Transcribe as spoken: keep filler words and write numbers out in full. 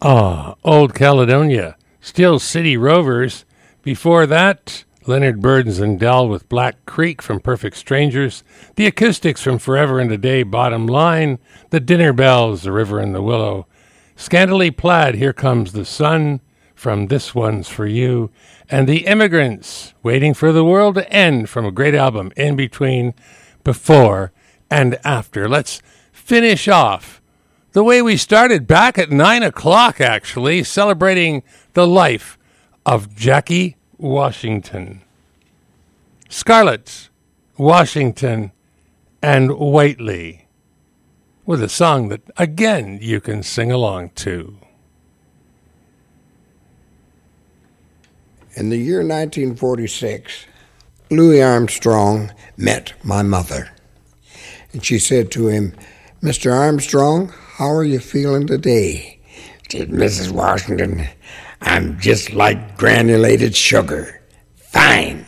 Ah, Old Caledonia, Steel City Rovers. Before that, Leonard Burdens and Dell with Black Creek from Perfect Strangers, the Acoustics from Forever and a Day, Bottom Line, the Dinner Bells, The River and the Willow, Scantily Plaid, Here Comes the Sun, from This One's for You, and the Immigrants, Waiting for the World to End, from a great album, In Between, Before, and After. Let's finish off the way we started, back at nine o'clock, actually, celebrating the life of Jackie Washington. Scarlett, Washington, and Whiteley, with a song that, again, you can sing along to. In the year nineteen forty-six, Louis Armstrong met my mother. And she said to him, "Mister Armstrong, how are you feeling today?" Said, "Missus Washington, I'm just like granulated sugar. Fine."